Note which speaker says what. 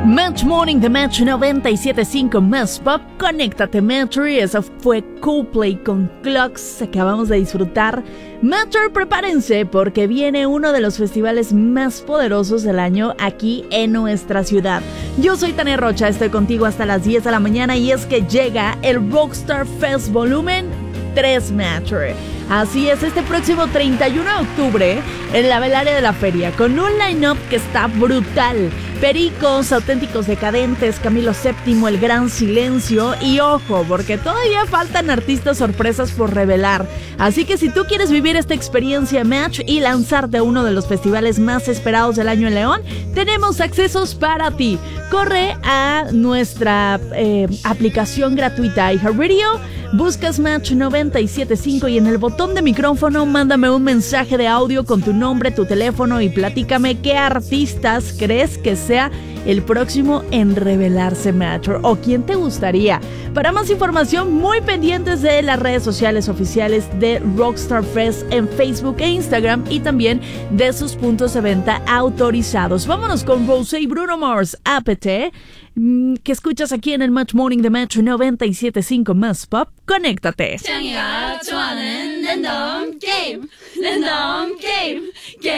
Speaker 1: Match Morning de Match 97.5 más Pop. Conéctate, Matcher. Y eso fue Coldplay con Clocks. Acabamos de disfrutar. Matcher, prepárense porque viene uno de los festivales más poderosos del año aquí en nuestra ciudad. Yo soy Tania Rocha, estoy contigo hasta las 10 de la mañana y es que llega el Rockstar Fest Volumen 3 Matcher. Así es, este próximo 31 de octubre en la Velaria de la Feria, con un line-up que está brutal. Pericos, Auténticos Decadentes, Camilo VII, El Gran Silencio y ojo, porque todavía faltan artistas sorpresas por revelar. Así que si tú quieres vivir esta experiencia Match y lanzarte a uno de los festivales más esperados del año en León, tenemos accesos para ti. Corre a nuestra aplicación gratuita iHeartRadio, buscas Match 97.5 y en el botón de micrófono mándame un mensaje de audio con tu nombre, tu teléfono y platícame qué artistas crees que sea el próximo en revelarse Matcher o quién te gustaría. Para más información, muy pendientes de las redes sociales oficiales de Rockstar Fest en Facebook e Instagram y también de sus puntos de venta autorizados. Vámonos con Rosé y Bruno Mars, Apete, que escuchas aquí en el Match Morning de Match 97.5 más Pop. Conéctate.